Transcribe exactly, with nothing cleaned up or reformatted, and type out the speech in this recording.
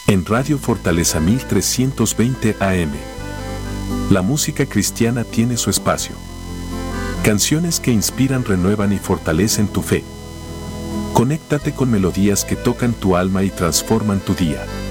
En Radio Fortaleza mil trescientos veinte A M. La música cristiana tiene su espacio. Canciones que inspiran, renuevan y fortalecen tu fe. Conéctate con melodías que tocan tu alma y transforman tu día.